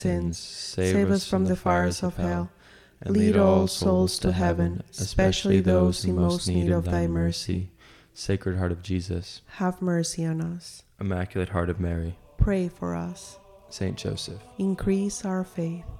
sins, save us from the fires of hell, and lead all souls to heaven, especially those in most need of thy mercy. Sacred Heart of Jesus, have mercy on us. Immaculate Heart of Mary, Pray for us. Saint Joseph, Increase our faith.